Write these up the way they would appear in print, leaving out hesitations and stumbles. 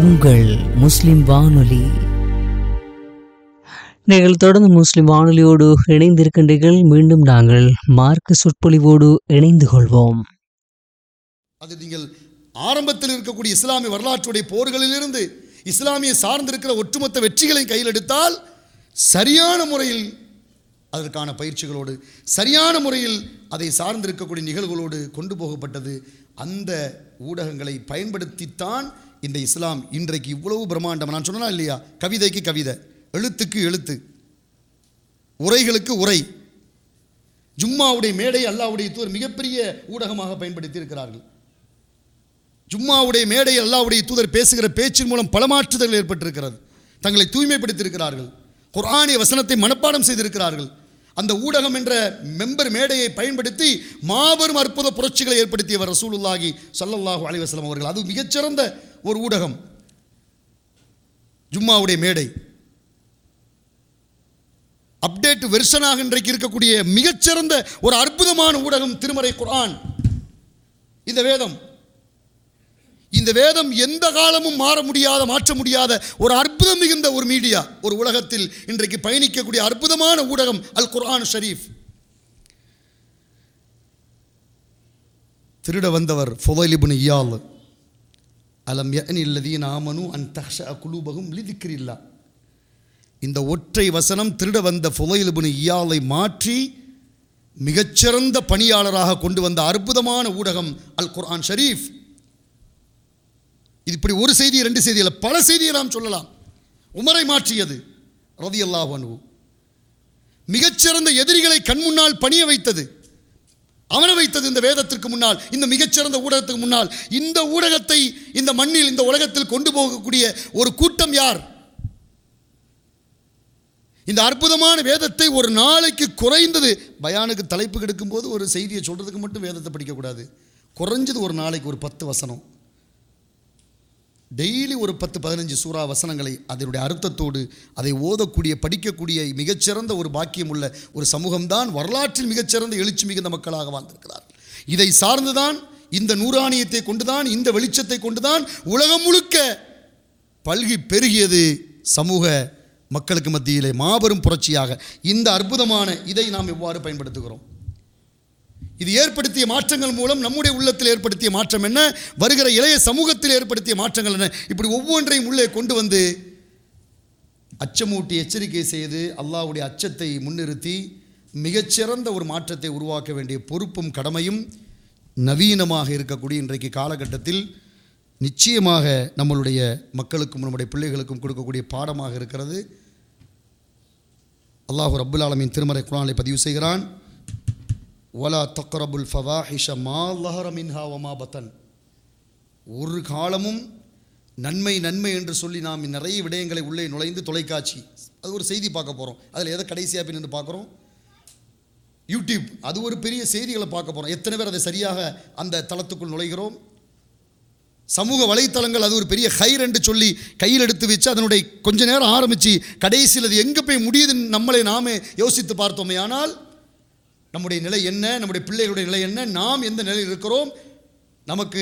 உங்கள் முஸ்லிம் வானொலி. நீங்கள் தொடர்ந்து முஸ்லிம் வானொலியோடு இணைந்திருக்கின்றீர்கள். மீண்டும் நாங்கள் மார்க்க சொற்பொழிவோடு இணைந்து கொள்வோம். அது நீங்கள் ஆரம்பத்தில் இருக்கக்கூடிய இஸ்லாமிய வரலாற்றுடைய போர்களிலிருந்து இஸ்லாமிய சார்ந்திருக்கிற ஒட்டுமொத்த வெற்றிகளை கையில் எடுத்தால் சரியான முறையில் அதற்கான பயிற்சிகளோடு சரியான முறையில் அதை சார்ந்திருக்கக்கூடிய நிகழ்வுகளோடு கொண்டு போகப்பட்டது. அந்த ஊடகங்களை பயன்படுத்தித்தான் இந்த இஸ்லாம் இன்றைக்கு இவ்வளவு பிரம்மாண்டம். நான் சொன்னா இல்லையா, கவிதைக்கு கவிதை, எழுத்துக்கு எழுத்து, உரைகளுக்கு உரை. ஜும்மாவுடைய மேடை அல்லாஹ்வுடைய தூதர் மிகப்பெரிய ஊடகமாக பயன்படுத்தி இருக்கிறார்கள். ஜும்மாவுடைய மேடை அல்லாஹ்வுடைய தூதர் பேசுகிற பேச்சின் மூலம் பல மாற்றுதல்கள் ஏற்பட்டிருக்கிறது. தங்களை தூய்மைப்படுத்தியிருக்கிறார்கள். குர்ஆனிய வசனத்தை மனப்பாடம் செய்திருக்கிறார்கள். அந்த ஊடகம் என்ற மெம்பர் மேடையை பயன்படுத்தி மாபெரும் அற்புத புரட்சிகளை ஏற்படுத்தியவர் ரசூலுல்லாஹி ஸல்லல்லாஹு அலைஹி வஸல்லம் அவர்கள். அது மிகச்சிறந்த ஒரு ஊடகம் ஜும்மாவுடைய மேடை. அப்டேட் வெர்ஷனாக இன்றைக்கு இருக்கக்கூடிய மிகச்சிறந்த ஒரு அற்புதமான ஊடகம் திருமறை குர்ஆன். இந்த வேதம் எந்த காலமும் மாற முடியாத, மாற்ற முடியாத ஒரு அற்புதம் மிகுந்த ஒரு மீடியா, ஒரு உலகத்தில் இன்றைக்கு பயணிக்கக்கூடிய அற்புதமான ஊடகம் அல் குர்ஆன் ஷரீஃப். திருட வந்தவர் ஃபுதைல் இப்னு இயால். அலம் யஅனி அல்லதீன ஆமனு அன் தஹ்ஷஅ குலூபஹும் லிதிக்ரில்லாஹ். இந்த ஒற்றை வசனம் திருட வந்த ஃபுதைல் இப்னு இயாலை மாற்றி மிகச்சிறந்த பணியாளராக கொண்டு வந்த அற்புதமான ஊடகம் அல் குர்ஆன் ஷரீஃப். இது இப்படி ஒரு செய்தி, ரெண்டு செய்தி இல்லை, பல செய்தியை நாம் சொல்லலாம். உமரை மாற்றியது ரலியல்லாஹு அன்ஹு. மிகச்சிறந்த எதிரிகளை கண் முன்னால் பணிய வைத்தது, அமர வைத்தது இந்த வேதத்திற்கு முன்னால், இந்த மிகச்சிறந்த ஊடகத்துக்கு முன்னால். இந்த ஊடகத்தை இந்த மண்ணில், இந்த உலகத்தில் கொண்டு போகக்கூடிய ஒரு கூட்டம் யார்? இந்த அற்புதமான வேதத்தை ஒரு நாளைக்கு குறைந்தது, பயானுக்கு தலைப்பு கெடுக்கும்போது ஒரு செய்தியை சொல்றதுக்கு மட்டும் வேதத்தை படிக்கக்கூடாது. குறைஞ்சது ஒரு நாளைக்கு ஒரு 10 வசனம், டெய்லி ஒரு 10-15 சூறா வசனங்களை அதனுடைய அர்த்தத்தோடு அதை ஓதக்கூடிய, படிக்கக்கூடிய மிகச்சிறந்த ஒரு பாக்கியம் உள்ள ஒரு சமூகம்தான் வரலாற்றில் மிகச்சிறந்த எழுச்சி மிகுந்த மக்களாக வாழ்ந்திருக்கிறார். இதை சார்ந்துதான், இந்த நூறானியத்தை கொண்டுதான், இந்த வெளிச்சத்தை கொண்டுதான் உலகம் முழுக்க பல்கி பெருகியது சமூக மக்களுக்கு மத்தியிலே மாபெரும் புரட்சியாக. இந்த அற்புதமான இதை நாம் எவ்வாறு பயன்படுத்துகிறோம்? இது ஏற்படுத்திய மாற்றங்கள் மூலம் நம்முடைய உள்ளத்தில் ஏற்படுத்திய மாற்றம் என்ன, வருகிற இளைய சமூகத்தில் ஏற்படுத்திய மாற்றங்கள் என்ன, இப்படி ஒவ்வொன்றையும் உள்ளே கொண்டு வந்து அச்சமூட்டி எச்சரிக்கை செய்து அல்லாஹ்வுடைய அச்சத்தை முன்னிறுத்தி மிகச்சிறந்த ஒரு மாற்றத்தை உருவாக்க வேண்டிய பொறுப்பும் கடமையும் நவீனமாக இருக்கக்கூடிய இன்றைக்கு காலகட்டத்தில் நிச்சயமாக நம்மளுடைய மக்களுக்கும் நம்முடைய பிள்ளைகளுக்கும் கொடுக்கக்கூடிய பாடமாக இருக்கிறது. அல்லாஹ் ரப்புல் ஆலமீன் திருமறை குர்ஆனிலே பதிவு செய்கிறான், வலா தக்ரபுல் ஃபவாஹிஷ மா ظஹர மின்ஹா வமா பத்தன். ஒரு காலமும் நன்மை நன்மை என்று சொல்லி நாம் நிறைய விடயங்களை உள்ளே நுழைந்து, தொலைக்காட்சி, அது ஒரு செய்தி பார்க்க போகிறோம், அதில் எதை கடைசியாக பின்னு பார்க்குறோம், யூடியூப், அது ஒரு பெரிய செய்திகளை பார்க்க போகிறோம். எத்தனை பேர் அதை சரியாக அந்த தளத்துக்குள் நுழைகிறோம்? சமூக வலைத்தளங்கள், அது ஒரு பெரிய ஹைர் என்று சொல்லி கையில் எடுத்து வச்சு அதனுடைய கொஞ்ச நேரம் ஆரம்பித்து கடைசியில் அது எங்கே போய் முடியுதுன்னு நம்மளை நாமே யோசித்து பார்த்தோமே. ஆனால் நம்முடைய நிலை என்ன, நம்முடைய பிள்ளைகளுடைய நிலை என்ன, நாம் எந்த நிலையில் இருக்கிறோம்? நமக்கு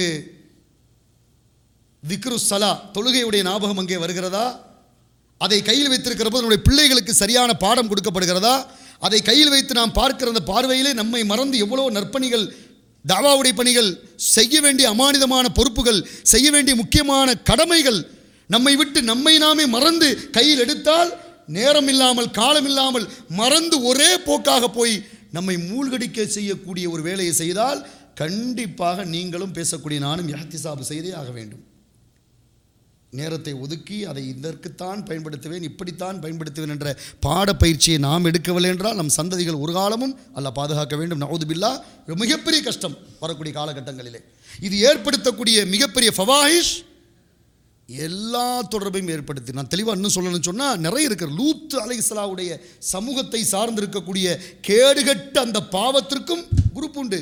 திக்ரு ஸலா, தொழுகையுடைய ஞாபகம் அங்கே வருகிறதா? அதை கையில் வைத்திருக்கிற போது நம்முடைய பிள்ளைகளுக்கு சரியான பாடம் கொடுக்கப்படுகிறதா? அதை கையில் வைத்து நாம் பார்க்கிற அந்த பார்வையிலே நம்மை மறந்து எவ்வளோ நற்பணிகள், தாவாவுடைய பணிகள், செய்ய வேண்டிய அமானிதமான பொறுப்புகள், செய்ய வேண்டிய முக்கியமான கடமைகள் நம்மை விட்டு நம்மை நாமே மறந்து கையில் எடுத்தால், நேரம் இல்லாமல் காலம் இல்லாமல் மறந்து ஒரே போக்காக போய் நம்மை மூழ்கடிக்க செய்யக்கூடிய ஒரு வேலையை செய்தால் கண்டிப்பாக நீங்களும் பேசக்கூடிய நானும் இஹ்திசாப் செய்தே ஆக வேண்டும். நேரத்தை ஒதுக்கி அதை இதற்குத்தான் பயன்படுத்துவேன், இப்படித்தான் பயன்படுத்துவேன் என்ற பாடப்பயிற்சியை நாம் எடுக்கவில்லை என்றால் நம் சந்ததிகள் ஒரு காலமும் அல்லாஹ் பாதுகாக்க வேண்டும். நஊது பில்லாஹ். மிகப்பெரிய கஷ்டம் வரக்கூடிய காலகட்டங்களிலே. இது ஏற்படுத்தக்கூடிய மிகப்பெரிய ஃபவாஹிஷ் எல்லா தொடர்பையும் ஏற்படுத்தி, நான் தெளிவாக இன்னும் சொல்லணும்னு சொன்னால் நிறைய இருக்கிற. லூத் அலைஹிஸ்ஸலாமுடைய சமூகத்தை சார்ந்திருக்கக்கூடிய கேடுகட்ட அந்த பாவத்திற்கும் குரூப் உண்டு.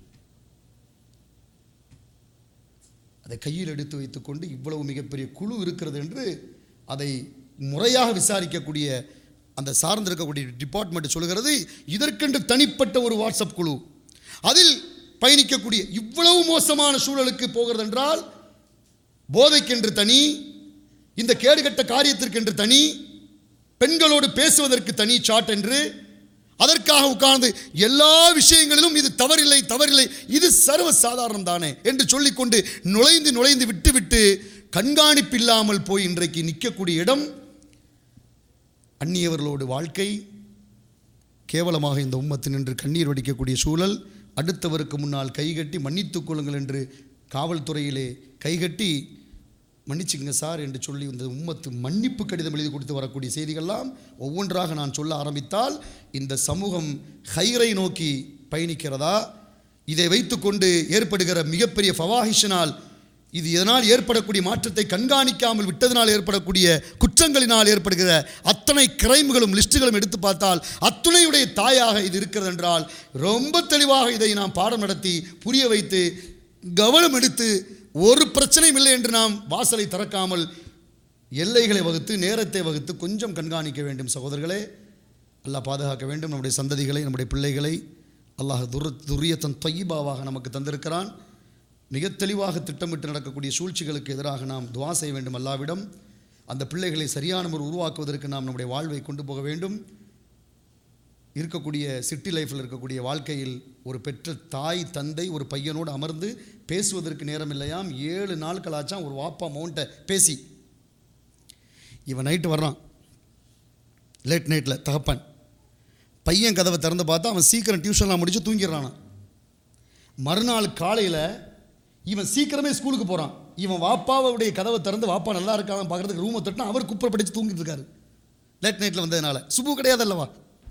அதை கையில் எடுத்து வைத்துக்கொண்டு இவ்வளவு மிகப்பெரிய குழு இருக்கிறது என்று அதை முறையாக விசாரிக்கக்கூடிய அந்த சார்ந்திருக்கக்கூடிய டிபார்ட்மெண்ட் சொல்கிறது. இதற்கென்று தனிப்பட்ட ஒரு வாட்ஸ்அப் குழு, அதில் பயணிக்கக்கூடிய இவ்வளவு மோசமான சூழலுக்கு போகிறது என்றால் போதைக்கென்று தனி, இந்த கேடுகட்ட காரியத்திற்கு என்று தனி, பெண்களோடு பேசுவதற்கு தனி சாட் என்று, அதற்காக உட்கார்ந்து எல்லா விஷயங்களிலும் இது தவறில்லை தவறில்லை, இது சர்வ சாதாரணம் தானே என்று சொல்லிக்கொண்டு நுழைந்து விட்டு கண்காணிப்பு இல்லாமல் போய் இன்றைக்கு நிற்கக்கூடிய இடம் அந்நியவர்களோடு வாழ்க்கை. கேவலமாக இந்த உம்மத்து நின்று கண்ணீர் வடிக்கக்கூடிய சூழல். அடுத்தவருக்கு முன்னால் கைகட்டி மன்னித்துக் கொள்ளுங்கள் என்று காவல்துறையிலே கைகட்டி மன்னிச்சுங்க சார் என்று சொல்லி இந்த உம்மத்து மன்னிப்பு கடிதம் எழுதி கொடுத்து வரக்கூடிய செய்திகள்லாம் ஒவ்வொன்றாக நான் சொல்ல ஆரம்பித்தால் இந்த சமூகம் ஹைரை நோக்கி பயணிக்கிறதா, இதை வைத்துக்கொண்டு ஏற்படுகிற மிகப்பெரிய ஃபவாஹிஷினால், இது இதனால் ஏற்படக்கூடிய மாற்றத்தை கண்காணிக்காமல் விட்டதனால் ஏற்படக்கூடிய குற்றங்களினால் ஏற்படுகிற அத்தனை கிரைம்களும் லிஸ்ட்டுகளும் எடுத்து பார்த்தால் அத்துணையுடைய தாயாக இது இருக்கிறது என்றால் ரொம்ப தெளிவாக இதை நாம் பாடம் நடத்தி புரிய வைத்து கவனம் எடுத்து ஒரு பிரச்சனையும் இல்லை என்று நாம் வாசலை திறக்காமல் எல்லைகளை வகுத்து நேரத்தை வகுத்து கொஞ்சம் கண்காணிக்க வேண்டும் சகோதரர்களே. அல்லாஹ் பாதுகாக்க வேண்டும் நம்முடைய சந்ததிகளை, நம்முடைய பிள்ளைகளை. அல்லாஹ் துர்ரியத்தன் தொய்யிபாவாக நமக்கு தந்திருக்கிறான். மிக தெளிவாக திட்டமிட்டு நடக்கக்கூடிய சூழ்ச்சிகளுக்கு எதிராக நாம் துவா செய்ய வேண்டும் அல்லாவிடம். அந்த பிள்ளைகளை சரியான முறை உருவாக்குவதற்கு நாம் நம்முடைய வாழ்வை கொண்டு போக வேண்டும். இருக்கக்கூடிய சிட்டி லைஃப்பில் இருக்கக்கூடிய வாழ்க்கையில் ஒரு பெற்ற தாய் தந்தை ஒரு பையனோடு அமர்ந்து பேசுவதற்கு நேரம் இல்லையாம். 7 நாட்களாச்சாம் ஒரு வாப்பா மவுண்ட்டை பேசி. இவன் நைட்டு வர்றான், லேட் நைட்டில் தகப்பன் பையன் கதவை திறந்து பார்த்தா அவன் சீக்கிரம் டியூஷன்லாம் முடித்து தூங்கிடுறானா. மறுநாள் காலையில் இவன் சீக்கிரமே ஸ்கூலுக்கு போகிறான். இவன் வாப்பாவுடைய கதவை திறந்து வாப்பா நல்லா இருக்கான்னு பார்க்குறதுக்கு ரூமை தட்டினா அவர் குப்பை படித்து தூங்கிட்டு இருக்காரு. லேட் நைட்டில் வந்ததுனால சுபு கிடையாது அல்லவா.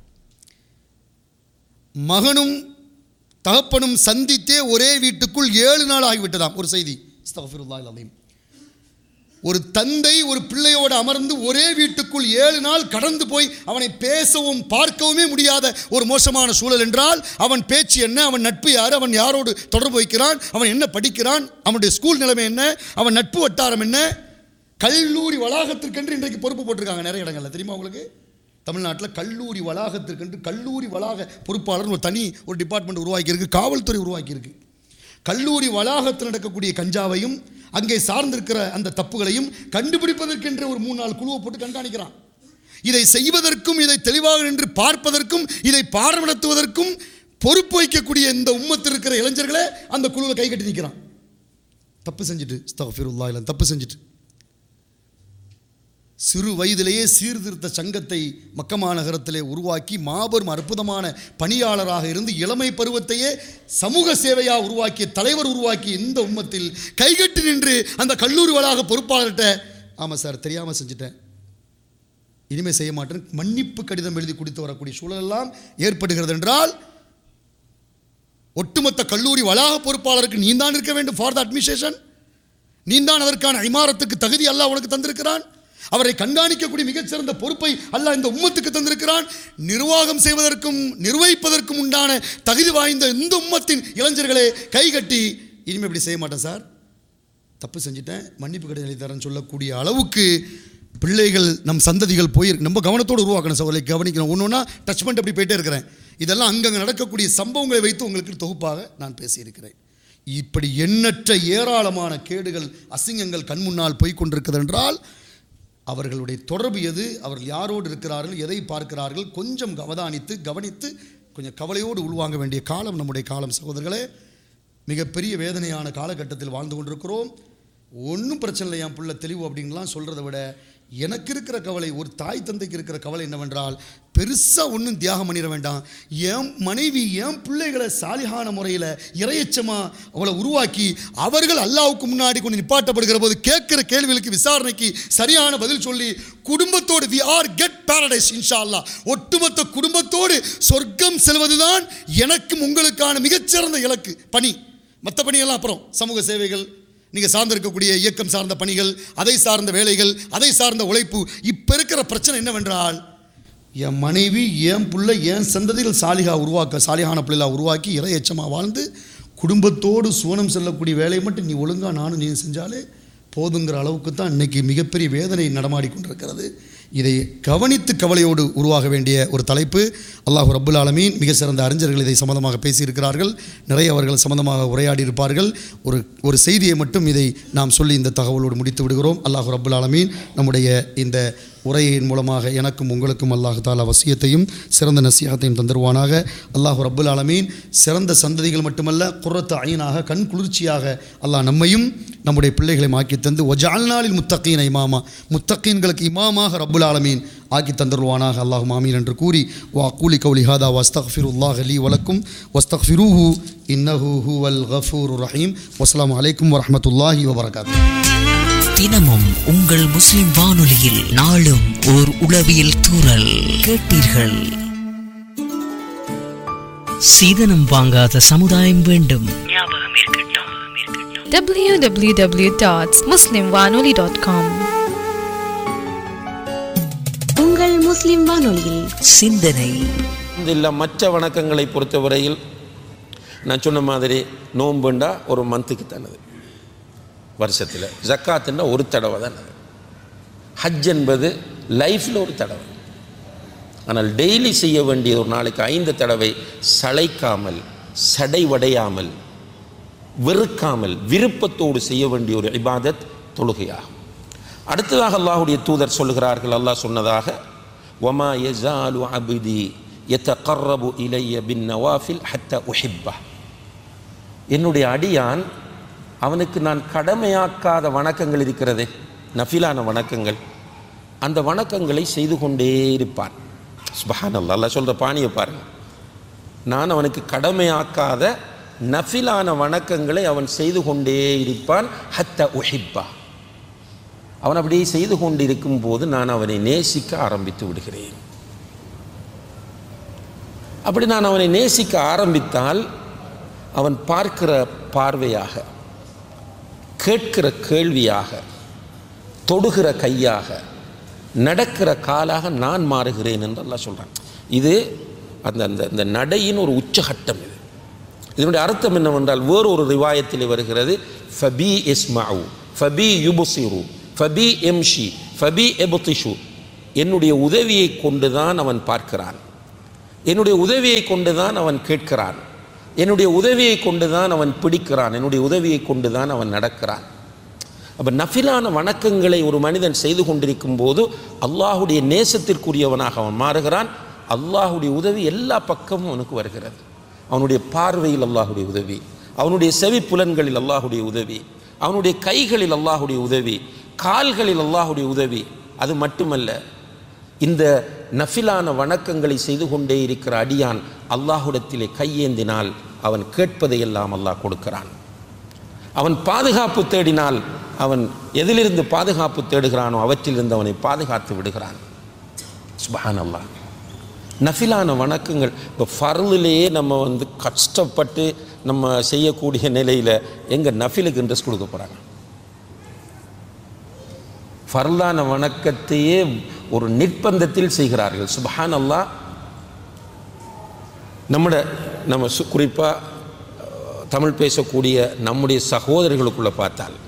மகனும் தகப்பனும் சந்தித்தே ஒரே வீட்டுக்குள் 7 நாள் ஆகிவிட்டதாம். ஒரு செய்தி, அஸ்தக்ஃபிருல்லாஹில் அலீம். ஒரு தந்தை ஒரு பிள்ளையோடு அமர்ந்து ஒரே வீட்டுக்குள் 7 நாள் கடந்து போய் அவனை பேசவும் பார்க்கவுமே முடியாத ஒரு மோசமான சூழல் என்றால் அவன் பேச்சு என்ன, அவன் நட்பு யார், அவன் யாரோடு தொடர்பு வைக்கிறான், அவன் என்ன படிக்கிறான், அவனுடைய ஸ்கூல் நிலைமை என்ன, அவன் நட்பு வட்டாரம் என்ன. கல்லூரி வளாகத்திற்கென்று இன்றைக்கு பொறுப்பு போட்டிருக்காங்க நிறைய இடங்களில், தெரியுமா உங்களுக்கு? தமிழ்நாட்டில் கல்லூரி வளாகத்திற்கென்று கல்லூரி வளாக பொறுப்பாளர் ஒரு தனி ஒரு டிபார்ட்மெண்ட் உருவாக்கியிருக்கு, காவல்துறை உருவாக்கியிருக்கு. கல்லூரி வளாகத்தில் நடக்கக்கூடிய கஞ்சாவையும் அங்கே சார்ந்திருக்கிற அந்த தப்புகளையும் கண்டுபிடிப்பதற்கென்ற ஒரு 3 நாள் குழுவை போட்டு கண்காணிக்கிறான். இதை செய்வதற்கும் இதை தெளிவாக நின்று பார்ப்பதற்கும் இதை பாடம் நடத்துவதற்கும் பொறுப்பு வைக்கக்கூடிய இந்த உம்மத்தில் இருக்கிற இளைஞர்களை அந்த குழுவில் கை கட்டி நிற்கிறான். தப்பு செஞ்சுட்டு, அஸ்தக்ஃபிருல்லாஹ் இல்ல, தப்பு செஞ்சுட்டு சிறு வயதிலேயே சீர்திருத்த சங்கத்தை மக்கா மாநகரத்திலே உருவாக்கி மாபெரும் அற்புதமான பணியாளராக இருந்து இளமை பருவத்தையே சமூக சேவையாக உருவாக்கிய தலைவர் உருவாக்கிய இந்த உம்மத்தில் கைகட்டி நின்று அந்த கல்லூரி வளாக பொறுப்பாளர்கிட்ட, ஆமாம் சார் தெரியாமல் செஞ்சுட்டேன், இனிமேல் செய்ய மாட்டேன், மன்னிப்பு கடிதம் எழுதி கொடுத்து வரக்கூடிய சூழலெல்லாம் ஏற்படுகிறது என்றால் ஒட்டுமொத்த கல்லூரி வளாக பொறுப்பாளருக்கு நீ தான் இருக்க வேண்டும். ஃபார் த அட்மினிஸ்ட்ரேஷன் நீ தான் அதற்கான இமாரத்துக்கு தகுதி அல்லாஹ் உனக்கு தந்திருக்கிறான். அவரை கண்காணிக்கக்கூடிய மிகச்சிறந்த பொறுப்பை அல்லாஹ் இந்த உம்மத்துக்கு தந்திருக்கிறான். நிர்வாகம் செய்வதற்கும் நிர்வகிப்பதற்கும் உண்டான தகுதி வாய்ந்த இந்த உம்மத்தின் இளைஞர்களே கைகட்டி இனிமேல் இப்படி செய்ய மாட்டேன் சார், தப்பு செஞ்சுட்டேன், மன்னிப்பு கடிதம் எழுதி தரேன்னு சொல்லக்கூடிய அளவுக்கு பிள்ளைகள் நம் சந்ததிகள் போயிருக்கு. நம்ம கவனத்தோடு உருவாக்கணும் சோதனை கவனிக்கணும். ஒன்று டச் பண்ணிட்டு அப்படி போயிட்டே இருக்கிறேன். இதெல்லாம் அங்கங்கே நடக்கக்கூடிய சம்பவங்களை வைத்து உங்களுக்கு தொகுப்பாக நான் பேசியிருக்கிறேன். இப்படி எண்ணற்ற ஏராளமான கேடுகள் அசிங்கங்கள் கண் முன்னால் போய்கொண்டிருக்கிறது என்றால் அவர்களுடைய தொடர்பு எது, அவர்கள் யாரோடு இருக்கிறார்கள், எதை பார்க்கிறார்கள், கொஞ்சம் கவனித்து கொஞ்சம் கவலையோடு உள்வாங்க வேண்டிய காலம் நம்முடைய காலம் சகோதரர்களே. மிகப்பெரிய வேதனையான காலகட்டத்தில் வாழ்ந்து கொண்டிருக்கிறோம். ஒன்றும் பிரச்சனை இல்லை என் பிள்ளை தெளிவு அப்படின்லாம் சொல்கிறத விட எனக்கு இருக்கிற கவலை, ஒரு தாய் தந்தைக்கு இருக்கிற கவலை என்னவென்றால் பெருசாக ஒன்றும் தியாகம் பண்ணிட வேண்டாம், என் மனைவி என் பிள்ளைகளை சாலிகான முறையில் இறையச்சமாக அவளை உருவாக்கி அவர்கள் அல்லாஹ்வுக்கு முன்னாடி கொண்டு நிப்பாட்டப்படுகிற போது கேட்குற கேள்விகளுக்கு விசாரணைக்கு சரியான பதில் சொல்லி குடும்பத்தோடு வி ஆர் கெட் பாரடைஸ் இன்ஷா அல்லாஹ், ஒட்டுமொத்த குடும்பத்தோடு சொர்க்கம் செல்வதுதான் எனக்கும் உங்களுக்கான மிகச்சிறந்த இலக்கு பணி. மற்ற பணியெல்லாம் அப்புறம் சமூக சேவைகள், நீங்கள் சார்ந்திருக்கக்கூடிய இயக்கம் சார்ந்த பணிகள், அதை சார்ந்த வேலைகள், அதை சார்ந்த உழைப்பு. இப்போ இருக்கிற பிரச்சனை என்னவென்றால் என் மனைவி என் பிள்ளை என் சந்ததிகள் சாலிகான பிள்ளைகளாக உருவாக்கி இறையச்சமாக வாழ்ந்து குடும்பத்தோடு சுவனம் செல்லக்கூடிய வேலையை மட்டும் நீ ஒழுங்காக நானும் நீ செஞ்சாலே போதுங்கிற அளவுக்கு தான் இன்றைக்கி மிகப்பெரிய வேதனை நடமாடி கொண்டிருக்கிறது. இதை கவனித்து கவலையோடு உருவாக வேண்டிய ஒரு தலைப்பு. அல்லாஹ் ரப்புல் ஆலமீன் மிக சிறந்த அறிஞர்கள் இதை சம்பந்தமாக பேசியிருக்கிறார்கள். நிறைய அவர்கள் சம்பந்தமாக உரையாடி இருப்பார்கள். ஒரு செய்தியை மட்டும் இதை நாம் சொல்லி இந்த தகவலோடு முடித்து விடுகிறோம். அல்லாஹ் ரப்புல் ஆலமீன் நம்முடைய இந்த உரையின் மூலமாக எனக்கும் உங்களுக்கும் அல்லாஹ் தாலா வசியத்தையும் சிறந்த நசீஹத்தையும் தந்துருவானாக. அல்லாஹ் ரப்புல் ஆலமீன் சிறந்த சந்ததிகள் மட்டுமல்ல, குர்ரத்து ஐனாக கண் குளிர்ச்சியாக அல்லாஹ் நம்மையும் நம்முடைய பிள்ளைகளையும் ஆக்கி தந்து வஜஅல்னாலில் முத்தகீன இமாமா, முத்தகீன்களுக்கு இமாமாக ரப்புல் ஆலமீன் ஆக்கி தந்துருவானாக. அல்லாஹும் ஆமீன் என்று கூறி வஅகூலு கௌலி ஹாதா வஸ்தக்ஃபிருல்லாஹ லீ வலக்கும் வஸ்தக்ஃபிரூஹு இன்னஹு ஹுவல் கஃபூருர் ரஹீம். வஸ்ஸலாமு அலைக்கும் வரஹ்மத்துல்லாஹி வபரகாத்துஹு. தினமும் உங்கள் முஸ்லிம் வானொலியில் நாளும் ஓர் உளவியல் தூறல் கேட்டீர்கள். சீதனம் வாங்காத சமுதாயம் வேண்டும். www.muslimwanoli.com. உங்கள் முஸ்லிம் வானொலியில் சிந்தனை. இல்லை, மற்ற வணக்கங்களை பொறுத்தவரையில் நான் சொன்ன மாதிரி நோன்புண்டா ஒரு மந்த்துக்கு தானது, வருஷத்தில். ஜக்காத்துன்னா ஒரு தடவை தான். ஹஜ் என்பது லைஃப்பில் ஒரு தடவை. ஆனால் டெய்லி செய்ய வேண்டிய ஒரு நாளைக்கு 5 தடவை சளைக்காமல், சடைவடையாமல், வெறுக்காமல், விருப்பத்தோடு செய்ய வேண்டிய ஒரு இபாதத் தொழுகையாகும். அடுத்ததாக அல்லாஹுடைய தூதர் சொல்லுகிறார்கள், அல்லாஹ் சொன்னதாக, வமா யஸாலு அப்தி யதகர்ரபு இலைய பின்னவாஃபில் ஹத்தா உஹிப்பஹ். என்னுடைய அடியான் அவனுக்கு நான் கடமையாக்காத வணக்கங்கள் இருக்கிறதே, நஃபிலான வணக்கங்கள், அந்த வணக்கங்களை செய்து கொண்டே இருப்பான். சுப்ஹானல்லாஹ், அல்லாஹ் சொல்கிற பாணியை பாருங்கள். நான் அவனுக்கு கடமையாக்காத நஃபிலான வணக்கங்களை அவன் செய்து கொண்டே இருப்பான். ஹத்தா உஹிப்பா, அவன் அப்படியே செய்து கொண்டு இருக்கும்போது நான் அவனை நேசிக்க ஆரம்பித்து விடுகிறேன். அப்படி நான் அவனை நேசிக்க ஆரம்பித்தால் அவன் பார்க்கிற பார்வையாக, கேட்கிற கேள்வியாக, தொடுகிற கையாக, நடக்கிற காலாக நான் மாறுகிறேன் என்று அல்லாஹ் சொல்கிறான். இது அந்த நடையின் ஒரு உச்சகட்டம். இதனுடைய அர்த்தம் என்னவென்றால், வேறொரு ரிவாயத்தில் வருகிறது, ஃபபி இஸ்மஉ ஃபபி யுப்சிரு ஃபபி எம்ஷி ஃபபி எபுதிஷு. என்னுடைய உதவியை கொண்டுதான் அவன் பார்க்கிறான், என்னுடைய உதவியை கொண்டுதான் அவன் கேட்கிறான், என்னுடைய உதவியை கொண்டுதான் அவன் பிடிக்கிறான், என்னுடைய உதவியை கொண்டுதான் அவன் நடக்கிறான். அப்போ நஃபிலான வணக்கங்களை ஒரு மனிதன் செய்து கொண்டிருக்கும் போது அல்லாஹுடைய நேசத்திற்குரியவனாக அவன் மாறுகிறான். அல்லாஹுடைய உதவி எல்லா பக்கமும் அவனுக்கு வருகிறது. அவனுடைய பார்வையில் அல்லாஹுடைய உதவி, அவனுடைய செவி புலன்களில் அல்லாஹுடைய உதவி, அவனுடைய கைகளில் அல்லாஹுடைய உதவி, கால்களில் அல்லாஹுடைய உதவி. அது மட்டுமல்ல, இந்த நஃபிலான வணக்கங்களை செய்து கொண்டே இருக்கிற அடியான் அல்லாஹுடத்திலே கையேந்தினால் அவன் கேட்பதையெல்லாம் அல்லாஹ் கொடுக்கிறான். அவன் பாதுகாப்பு தேடினால் அவன் எதிலிருந்து பாதுகாப்பு தேடுகிறானோ அவற்றிலிருந்து அவனை பாதுகாத்து விடுகிறான். சுப்ஹானல்லாஹ். நஃபிலான வணக்கங்கள் இப்போ ஃபர்லிலேயே நம்ம கஷ்டப்பட்டு நம்ம செய்யக்கூடிய நிலையில் எங்கள் நஃபிலுக்கு இன்ட்ரெஸ்ட் கொடுக்க போகிறாங்க. ஃபர்லான வணக்கத்தையே ஒரு நிர்பந்தத்தில் செய்கிறார்கள். சுப்ஹானல்லாஹ். நம்ம குறிப்பாக தமிழ் பேசக்கூடிய நம்முடைய சகோதரர்களுக்குள்ளே பார்த்தால்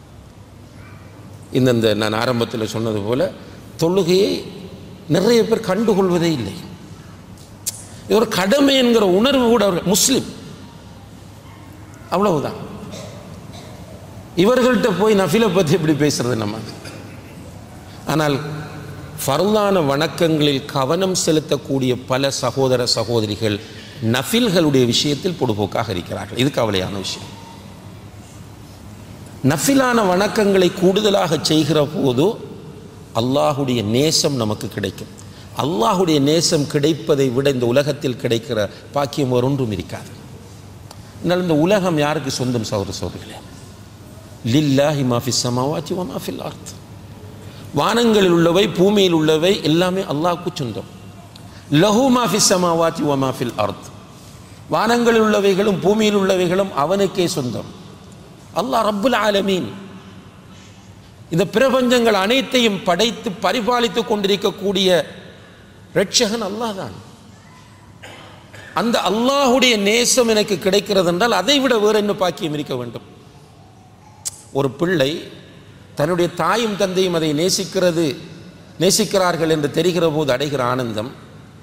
இந்த நான் ஆரம்பத்தில் சொன்னது போல் தொழுகையை நிறைய பேர் கண்டுகொள்வதே இல்லை. இது ஒரு கடமை என்கிற உணர்வு கூட அவர்கள் முஸ்லிம், அவ்வளவுதான். இவர்கள்ட்ட போய் நஃபிலை பற்றி எப்படி பேசுறது நம்ம? ஆனால் ஃபர்லான வணக்கங்களில் கவனம் செலுத்தக்கூடிய பல சகோதர சகோதரிகள் நஃபில்களுடைய விஷயத்தில் பொடுபோக்காக இருக்கிறார்கள். இது கவலையான விஷயம். நஃபிலான வணக்கங்களை கூடுதலாக செய்கிற போது அல்லாஹுடைய நேசம் நமக்கு கிடைக்கும். அல்லாஹுடைய நேசம் கிடைப்பதை விட இந்த உலகத்தில் கிடைக்கிற பாக்கியம் ஒன்றும் இருக்காது. அதனால் இந்த உலகம் யாருக்கு சொந்தம் சகோதர சகோதரிகளே? லில்லாஹி மா ஃபிஸ் ஸமாவாத்தி வ மா ஃபில் அர்த். வானங்களில் உள்ளவை பூமியில் உள்ளவை எல்லாமே அல்லாஹ்வுக்கு சொந்தம். லஹு மா ஃபிஸ் ஸமாவாத்தி வ மா ஃபில் அர்த். வானங்களில் உள்ளவைகளும் பூமியில் உள்ளவைகளும் அவனுக்கே சொந்தம். அல்லாஹ் ரப்புல் ஆலமீன். இந்த பிரபஞ்சங்கள் அனைத்தையும் படைத்து பரிபாலித்து கொண்டிருக்கக்கூடிய இரட்சகன் அல்லாஹ் தான். அந்த அல்லாஹுடைய நேசம் எனக்கு கிடைக்கிறது என்றால் அதை விட வேறு என்ன பாக்கியம் இருக்க வேண்டும்? ஒரு பிள்ளை தன்னுடைய தாயும் தந்தையும் அதை நேசிக்கிறது நேசிக்கிறார்கள் என்று தெரிகிற போது அடைகிற ஆனந்தம்,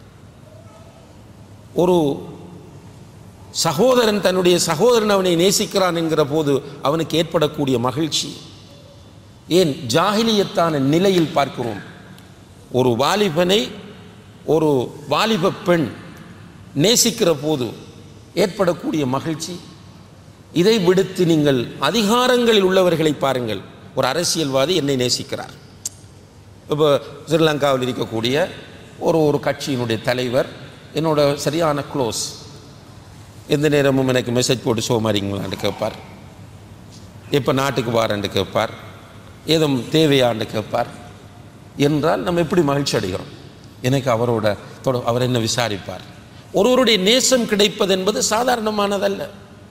ஒரு சகோதரன் தன்னுடைய சகோதரன் அவனை நேசிக்கிறான் என்கிற போது அவனுக்கு ஏற்படக்கூடிய மகிழ்ச்சி. ஏன் ஜாஹிலியத்தான நிலையில் பார்க்கிறோம், ஒரு வாலிபனை ஒரு வாலிப பெண் நேசிக்கிற போது ஏற்படக்கூடிய மகிழ்ச்சி. இதை விடுத்து நீங்கள் அதிகாரங்களில் உள்ளவர்களை பாருங்கள். ஒரு அரசியல்வாதி என்னை நேசிக்கிறார். இப்போ ஸ்ரீலங்காவில் இருக்கக்கூடிய ஒரு கட்சியினுடைய தலைவர் என்னோட சரியான க்ளோஸ், எந்த நேரமும் எனக்கு மெசேஜ் போட்டு சோமாரிங்களான்னு கேட்பார், எப்போ நாட்டுக்கு வாரன்னு கேட்பார், ஏதும் தேவையான்னு கேட்பார் என்றால் நம்ம எப்படி மகிழ்ச்சி அடைகிறோம்? எனக்கு அவர் என்ன விசாரிப்பார். ஒருவருடைய நேசம் கிடைப்பது என்பது சாதாரணமானதல்ல.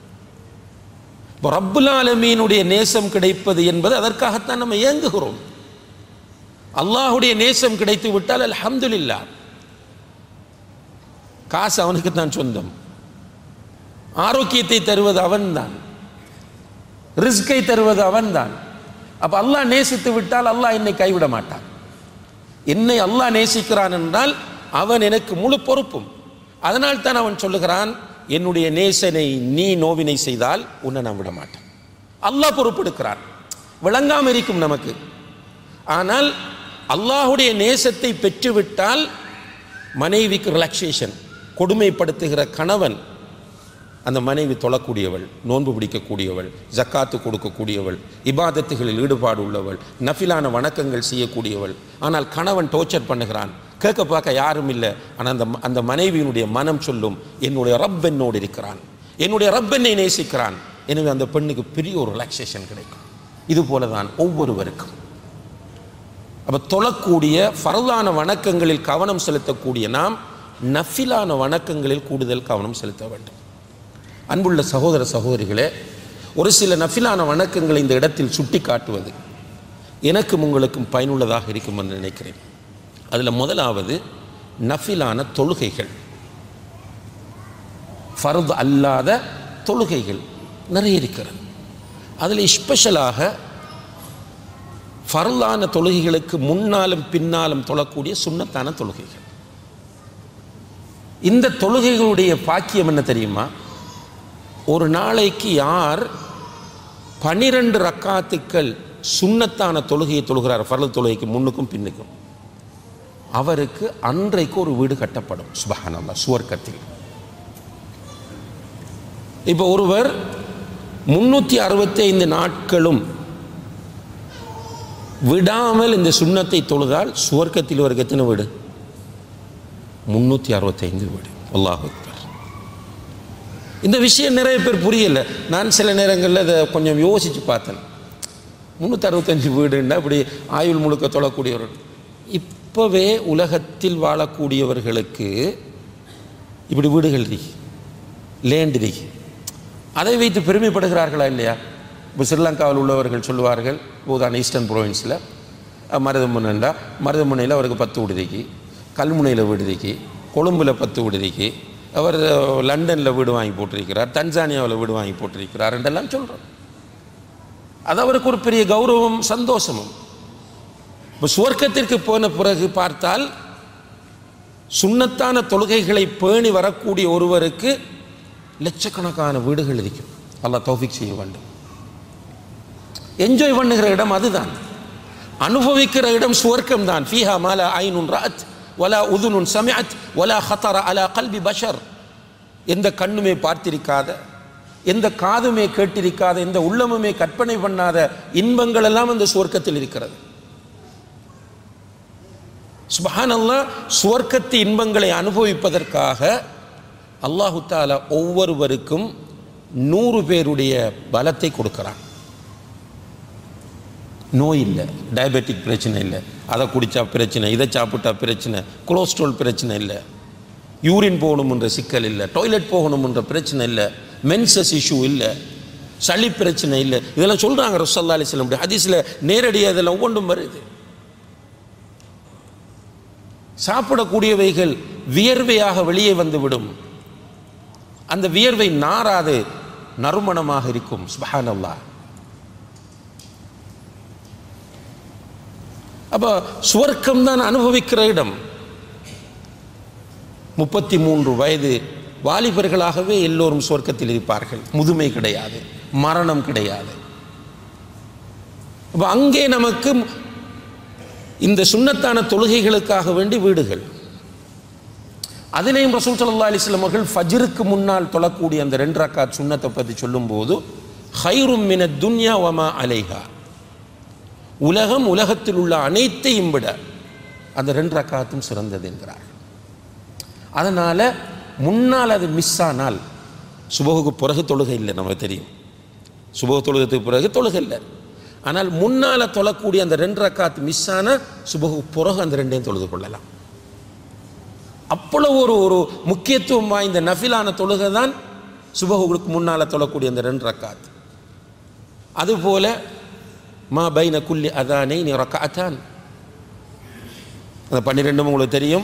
ரப்புல் ஆலமீனுடைய நேசம் கிடைப்பது என்பது அதற்காகத்தான் நம்ம ஏங்குகிறோம். அல்லாஹுடைய நேசம் கிடைத்து விட்டால் அல்ஹம்துலில்லாஹ். காசு அவனுக்கு தான் சொந்தம், ஆரோக்கியத்தை தருவது அவன்தான், ரிஸ்கை தருவது அவன்தான். அப்ப அல்லாஹ் நேசித்து விட்டால் அல்லாஹ் என்னை கைவிட மாட்டான். என்னை அல்லாஹ் நேசிக்கிறான் என்றால் அவன் எனக்கு முழு பொறுப்பும். அதனால் தான் அவன் சொல்லுகிறான், என்னுடைய நேசனை நீ நோவினை செய்தால் உன்னை நான் விட மாட்டேன். அல்லாஹ் பொறுப்பெடுக்கிறான். விளங்காம இருக்கும் நமக்கு. ஆனால் அல்லாஹுடைய நேசத்தை பெற்றுவிட்டால் மனைவிக்கு ரிலாக்ஸேஷன். கொடுமைப்படுத்துகிற கணவன், அந்த மனைவி தொழக்கூடியவள், நோன்பு பிடிக்கக்கூடியவள், ஜக்காத்து கொடுக்கக்கூடியவள், இபாதத்துகளில் ஈடுபாடு உள்ளவள், நஃபிலான வணக்கங்கள் செய்யக்கூடியவள். ஆனால் கணவன் டோர்ச்சர் பண்ணுகிறான், கேட்க பார்க்க யாரும் இல்லை. ஆனால் அந்த மனைவியினுடைய மனம் சொல்லும், என்னுடைய ரப் என்னோடு இருக்கிறான், என்னுடைய ரப் என்னை நேசிக்கிறான். எனவே அந்த பெண்ணுக்கு பெரிய ஒரு ரிலாக்ஸேஷன் கிடைக்கும். இது போல தான் ஒவ்வொருவருக்கும். அப்போ தொழக்கூடிய ஃபர்லான வணக்கங்களில் கவனம் செலுத்தக்கூடிய நாம் நஃபிலான வணக்கங்களில் கூடுதல் கவனம் செலுத்த வேண்டும். அன்புள்ள சகோதர சகோதரிகளே, ஒரு சில நஃபிலான வணக்கங்களை இந்த இடத்தில் சுட்டி காட்டுவது எனக்கும் உங்களுக்கும் பயனுள்ளதாக இருக்கும் என்று நினைக்கிறேன். அதில் முதலாவது நஃபிலான தொழுகைகள், ஃபர்து அல்லாத தொழுகைகள் நிறைய இருக்கிறது. அதில் ஸ்பெஷலாக ஃபர்லான தொழுகைகளுக்கு முன்னாலும் பின்னாலும் தொழக்கூடிய சுன்னத்தான தொழுகைகள். இந்த தொழுகைகளுடைய பாக்கியம் என்ன தெரியுமா? ஒரு நாளைக்கு யார் 12 ரக்காத்துக்கள் சுன்னத்தான தொழுகையை தொழுகிறார், ஃபர்ல் தொழுகைக்கு முன்னுக்கும் பின்னுக்கும், அவருக்கு அன்றைக்கு ஒரு வீடு கட்டப்படும். சுப்ஹானல்லாஹ், சுவர்க்கத்தில். இப்போ ஒருவர் 365 நாட்களும் விடாமல் இந்த சுன்னத்தை தொழுதால் சுவர்க்கத்தில் அவருக்கு எத்தனை வீடு? 365 வீடு. அல்லாஹ் அக்பர். இந்த விஷயம் நிறைய பேர் புரியலை. நான் சில நேரங்களில் அதை கொஞ்சம் யோசித்து பார்த்தேன். 365 வீடுன்னா இப்படி ஆயுள் முழுக்க தொழக்கூடியவர்கள். இப்போவே உலகத்தில் வாழக்கூடியவர்களுக்கு இப்படி வீடுகள் இருக்கு, லேண்ட் இருக்கு. அதை வைத்து பெருமைப்படுகிறார்களா இல்லையா? இப்போ ஸ்ரீலங்காவில் உள்ளவர்கள் சொல்லுவார்கள், உதாரணம் ஈஸ்டர்ன் ப்ரொவின்ஸில் மருதமுனையில் அவருக்கு 10 வீடு இருக்கு, கல்முனையில் வீடு இருக்கு, கொழும்பில் 10 வீடு இருக்கு, அவர் லண்டனில் வீடு வாங்கி போட்டிருக்கிறார், தன்சானியாவில் வீடு வாங்கி போட்டிருக்கிறார் என்றெல்லாம் சொல்கிறோம். அது அவருக்கு ஒரு பெரிய கௌரவம், சந்தோஷமும். இப்போ சுவர்க்கத்திற்கு போன பிறகு பார்த்தால் சுன்னத்தான தொழுகைகளை பேணி வரக்கூடிய ஒருவருக்கு லட்சக்கணக்கான வீடுகள் இருக்கும். அல்லாஹ் தௌஃபீக் செய்ய வேண்டும். என்ஜாய் பண்ணுகிற இடம் அதுதான், அனுபவிக்கிற இடம் சுவர்க்கம் தான். ஃபீஹா மாலா ஐனுன் ரஅத் வலா உதுனுன் சமிஅத் வலா ஹதர அலா கல்பி பஷர். எந்த கண்ணுமே பார்த்திருக்காத, எந்த காதுமே கேட்டிருக்காத, எந்த உள்ளமுமே கற்பனை பண்ணாத இன்பங்கள் எல்லாம் அந்த சுவர்க்கத்தில் இருக்கிறது. சுப்ஹானல்லாஹ், சுவர்க்கத்து இன்பங்களை அனுபவிப்பதற்காக அல்லாஹு தஆலா ஒவ்வொருவருக்கும் 100 பேருடைய பலத்தை கொடுக்கிறான். நோய் இல்லை, டயபெட்டிக் பிரச்சனை இல்லை, அதை குடித்தா பிரச்சனை, இதை சாப்பிட்டா பிரச்சனை, கொலஸ்ட்ரால் பிரச்சனை இல்லை, யூரின் போகணும்ன்ற சிக்கல் இல்லை, டாய்லெட் போகணும்ன்ற பிரச்சனை இல்லை, மென்சஸ் இஷ்யூ இல்லை, சளி பிரச்சனை இல்லை. இதெல்லாம் சொல்கிறாங்க ரசூலுல்லாஹி அலைஹி வஸல்லம் ஹதீஸில் நேரடியாக இதெல்லாம் ஒவ்வொன்றும் வருது. சாப்பிடக்கூடியவைகள் வியர்வையாக வெளியே வந்துவிடும். அந்த வியர்வை நாராது நறுமணமாக இருக்கும். சுப்ஹானல்லாஹ். அப்போ சுவர்க்கம் தான் அனுபவிக்கிற இடம். 33 வயது வாலிபர்களாகவே எல்லோரும் சுவர்க்கத்தில் இருப்பார்கள். முதுமை கிடையாது, மரணம் கிடையாது. அப்போ அங்கே நமக்கு இந்த சுன்னத்தான தொழுகைகளுக்காக வேண்டி வீடுகள். அதிலேயும் ரசூல் ஸல்லல்லாஹு அலைஹி வஸல்லம் அவர்கள் ஃபஜ்ருக்கு முன்னால் தொழக்கூடிய அந்த 2 ரக்காத் சுன்னத்தை பற்றி சொல்லும்போது ஹைரும் மினத் துன்யா வமா அலைஹா, உலகத்தில் உள்ள அனைத்தையும் விட அந்த 2 ரக்காத்தும் சிறந்தது என்கிறார். அதனால் முன்னால் அது மிஸ் ஆனால் சுபஹுக்கு பிறகு தொழுகை இல்லை. நமக்கு தெரியும் சுபஹ் தொழுகத்துக்கு பிறகு தொழுகை இல்லை. ஆனால் முன்னால் தொழக்கூடிய அந்த 2 ரக்காத் மிஸ் ஆனால் சுபஹுக்கு பிறகு அந்த 2ஐயும் தொழுது கொள்ளலாம். அவ்வளோ ஒரு முக்கியத்துவம் வாய்ந்த நஃபிலான தொழுகை தான் சுபஹுக்கு முன்னால் தொழக்கூடிய அந்த 2 ரக்காத். அதுபோல மா பைன குல்லி அதானைனி ரக்அத்தான், அந்த 12 உங்களுக்கு தெரியும்.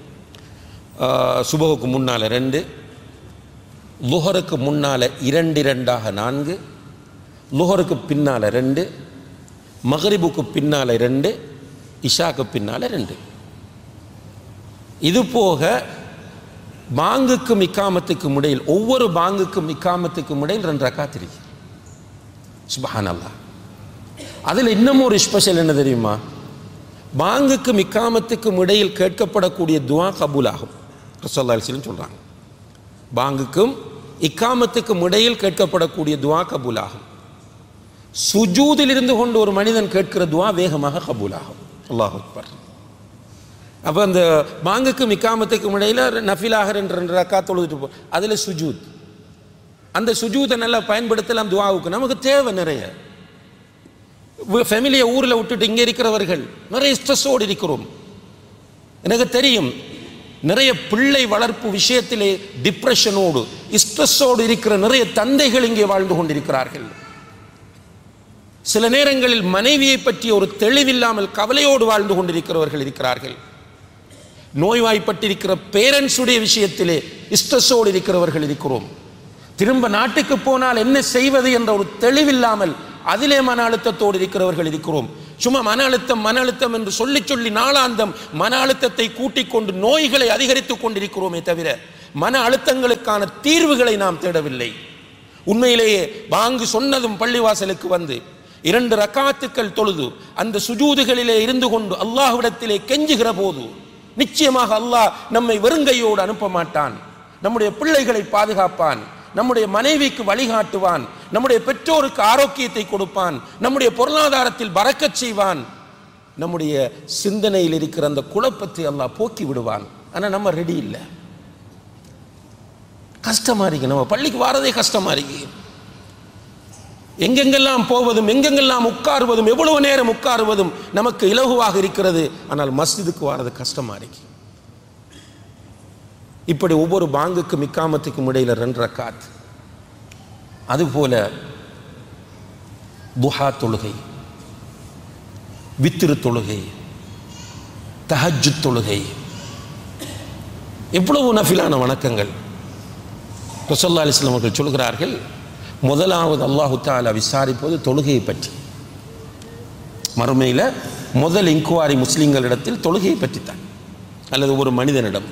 சுபஹுக்கு முன்னால் 2, லுஹருக்கு முன்னால் 2 4, லுஹருக்கு பின்னால் 2, மக்ரிபுக்கு பின்னால் 2, இஷாக்கு பின்னால் 2. இது போக பாங்குக்கும் இக்காமத்துக்கும் இடையில், ஒவ்வொரு பாங்குக்கும் இக்காமத்துக்கும் இடையில் 2 ரக்காத் இருக்கு. சுப்ஹானல்லாஹ். அதில் இன்னும் ஒரு ஸ்பெஷல் என்ன தெரியுமா? பாங்குக்கும் இக்காமத்துக்கும் இடையில் கேட்கப்படக்கூடிய துஆ கபூல் ஆகும். ரசூலுல்லாஹி அலைஹி வஸல்லம் சொல்கிறாங்க, பாங்குக்கும் இக்காமத்துக்கும் இடையில் கேட்கப்படக்கூடிய துஆ கபூல் ஆகும். சுஜூதில் இருந்து கொண்டு ஒரு மனிதன் கேட்கிற துஆ வேகமாக கபூல் ஆகும். அல்லாஹ் அக்பர். அப்போ அந்த பாங்குக்கும் இக்காமத்துக்கும் இடையில் நஃபிலாக 2 ரக்காத் தொழுதுட்டு போ, அதில் சுஜூத், அந்த சுஜூதை நல்லா பயன்படுத்தலாம் துஆவுக்கு. நமக்கு தேவை நிறைய. ஃபேமிலியை ஊரில் விட்டுட்டு இங்கே இருக்கிறவர்கள் நிறைய ஸ்ட்ரெஸ்ஸோடு இருக்கிறோம். எனக்கு தெரியும் நிறைய பிள்ளை வளர்ப்பு விஷயத்திலே டிப்ரெஷனோடு ஸ்ட்ரெஸ்ஸோடு இருக்கிற நிறைய தந்தைகள் இங்கே வாழ்ந்து கொண்டிருக்கிறார்கள். சில நேரங்களில் மனைவியை பற்றி ஒரு தெளிவில்லாமல் கவலையோடு வாழ்ந்து கொண்டிருக்கிறவர்கள் இருக்கிறார்கள். நோய்வாய்ப்பட்டிருக்கிற பேரண்ட்ஸுடைய விஷயத்திலே ஸ்ட்ரெஸ்ஸோடு இருக்கிறவர்கள் இருக்கிறோம். திரும்ப நாட்டுக்கு போனால் என்ன செய்வது என்ற ஒரு தெளிவில்லாமல் அதிலே மன அழுத்தத்தோடு இருக்கிறவர்கள் இருக்கிறோம். சும்மா மன அழுத்தம் என்று சொல்லி சொல்லி நாளாந்தம் மன அழுத்தத்தை கூட்டிக் கொண்டு நோய்களை அதிகரித்துக் கொண்டிருக்கிறோமே தவிர மன அழுத்தங்களுக்கான தீர்வுகளை நாம் தேடவில்லை. உண்மையிலேயே பாங்கு சொன்னதும் பள்ளிவாசலுக்கு வந்து 2 ரக்காத்துக்கள் தொழுது அந்த சுஜூதுகளிலே இருந்து கொண்டு அல்லாஹ்விடத்திலே கெஞ்சுகிற போது நிச்சயமாக அல்லாஹ் நம்மை வெறுங்கையோடு அனுப்ப மாட்டான். நம்முடைய பிள்ளைகளை பாதுகாப்பான், நம்முடைய மனைவிக்கு வழிகாட்டுவான், நம்முடைய பெற்றோருக்கு ஆரோக்கியத்தை கொடுப்பான், நம்முடைய பொருளாதாரத்தில் பரக்கத் செய்வான், நம்முடைய சிந்தனையில் இருக்கிற அந்த குழப்பத்தை அல்லாஹ் போக்கி விடுவான். ஆனால் நம்ம ரெடி இல்லை. கஷ்டமா இருக்கு, நம்ம பள்ளிக்கு வாரதே கஷ்டமா இருக்கு. எங்கெங்கெல்லாம் போவதும் எங்கெங்கெல்லாம் உட்காருவதும் எவ்வளவு நேரம் உட்காருவதும் நமக்கு இலகுவாக இருக்கிறது. ஆனால் மஸ்ஜிதுக்கு வாரது கஷ்டமா இருக்கு. இப்படி ஒவ்வொரு பாங்குக்கும் இக்காமத்துக்கும் இடையில் 2 ரக்காத். அதுபோல துஹா தொழுகை, வித்திரு தொழுகை, தஹஜ்ஜுத் தொழுகை, எவ்வளவு நஃபிலான வணக்கங்கள். ரசூலுல்லாஹி அலைஹி வஸல்லம் அவர்கள் சொல்கிறார்கள், முதலாவது அல்லாஹு தஆலா விசாரிப்பது தொழுகையை பற்றி. மறுமையில் முதல் இன்குவாரி முஸ்லிம்களிடத்தில் தொழுகையை பற்றித்தான், அல்லது ஒரு மனிதனிடம்.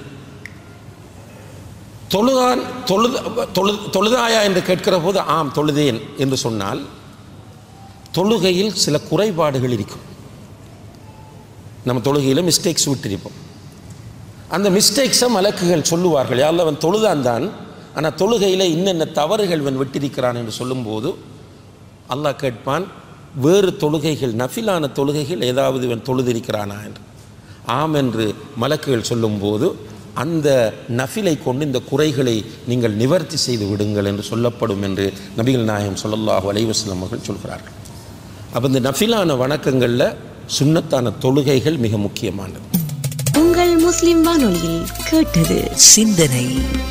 தொழுதாயா என்று கேட்கிற போது ஆம் தொழுதேன் என்று சொன்னால் தொழுகையில் சில குறைபாடுகள் இருக்கும். நம்ம தொழுகையில் மிஸ்டேக்ஸ் விட்டிருப்போம். அந்த மிஸ்டேக்ஸை மலக்குகள் சொல்லுவார்கள், யாரில் அவன் தொழுதான் தான், ஆனால் தொழுகையில் இன்னென்ன தவறுகள் இவன் விட்டிருக்கிறான் என்று சொல்லும்போது அல்லாஹ் கேட்பான், வேறு தொழுகைகள் நஃபிலான தொழுகைகள் ஏதாவது இவன் தொழுதிருக்கிறானா என்று. ஆம் என்று மலக்குகள் சொல்லும்போது அந்த நஃபிலை கொண்டு இந்த குறைகளை நீங்கள் நிவர்த்தி செய்து விடுங்கள் என்று சொல்லப்படும் என்று நபிகள் நாயகம் ஸல்லல்லாஹு அலைஹி வஸல்லம் அவர்கள் சொல்கிறார்கள். அப்போ இந்த நஃபிலான வணக்கங்களில் சுன்னத்தான தொழுகைகள் மிக முக்கியமானது. உங்கள் முஸ்லிம் வானொலியில் கேட்டது சிந்தனை.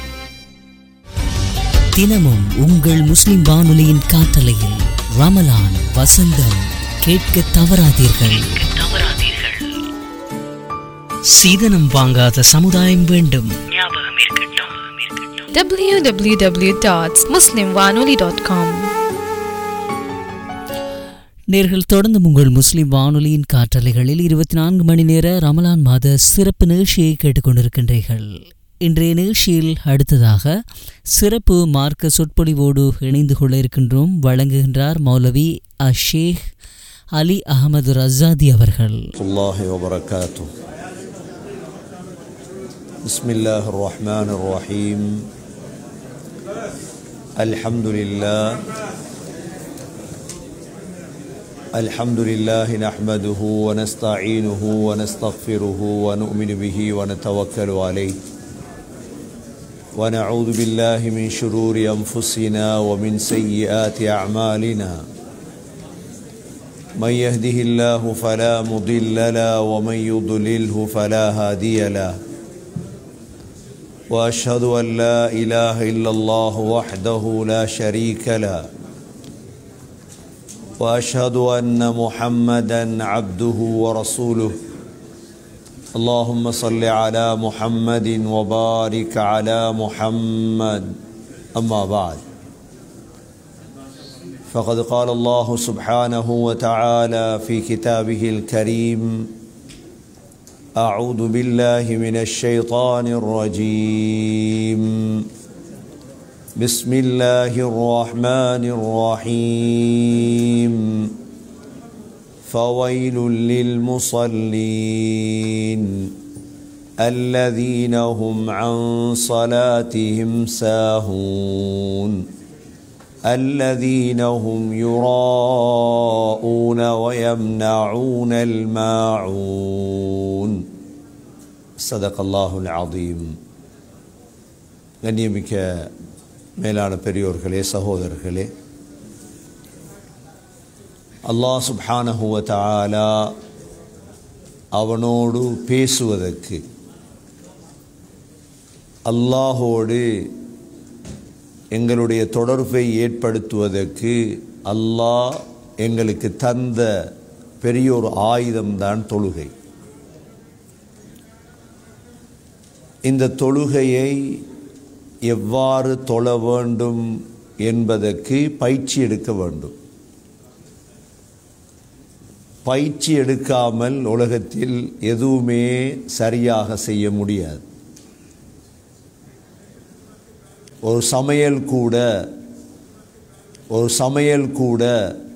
தினமும் உங்கள் முஸ்லிம் வானொலியின் காற்றலையில் ரமலான் வசந்தம் கேட்க தவறாதீர்கள். சீதனம் வாங்காத சமுதாயம் வேண்டும். www.muslimwanoli.com. நேர்கள் தொடர்ந்து உங்கள் முஸ்லிம் வானொலியின் காற்றலைகளில் 24 மணி நேர ரமலான் மாத சிறப்பு நிகழ்ச்சியை கேட்டுக்கொண்டிருக்கின்றீர்கள். இன்றைய நிகழ்ச்சியில் அடுத்ததாக சிறப்பு மார்க்க சொற்பொழிவோடு இணைந்து கொள்ள இருக்கின்றோம். வழங்குகின்றார் மௌலவி ஷேக் அலி அகமது ரஸாதி அவர்கள். பிஸ்மில்லாஹிர் ரஹ்மானிர் ரஹீம். அல்ஹம்துலில்லாஹ் அல்ஹம்துலில்லாஹி நஹ்மதுஹு வ நஸ்தஈனுஹு வ நஸ்தக்ஃபிருஹு வ நு'மினு பிஹி வ நதவக்கலு அலைஹி வ நஊது பில்லாஹி மின் ஷுரூரி அன்ஃபுஸினா வ மின் ஸய்யிஆத்தி அஅமாலினா. من يهده الله فلا مضل له ومن يضلله فلا هادي له واشهد ان لا اله الا الله وحده لا شريك له واشهد ان محمدا عبده ورسوله. اللهم صل على محمد وبارك على محمد. اما بعد فقد قال الله سبحانه وتعالى في كتابه الكريم: أعوذ بالله من الشيطان الرجيم. بسم الله الرحمن الرحيم. فويل للمصلين الذين هم عن صلاتهم ساهون الذين هم يراءون ويمنعون الماعون. صدق الله العظيم. கண்ணியமிக்க மேலான பெரியோர்களே, சகோதரர்களே, அல்லாஹ் சுப்ஹானஹு வ தஆலா அவனோடு பேசுவதற்கு, அல்லாஹோடு எங்களுடைய தொடர்பை ஏற்படுத்துவதற்கு அல்லாஹ் எங்களுக்கு தந்த பெரியோர் ஆயுதம்தான் தொழுகை. இந்த தொழுகையை எவ்வாறு தொழ வேண்டும் என்பதற்கு பயிற்சி எடுக்க வேண்டும். பயிற்சி எடுக்காமல் உலகத்தில் எதுவுமே சரியாக செய்ய முடியாது. ஒரு சமையல் கூட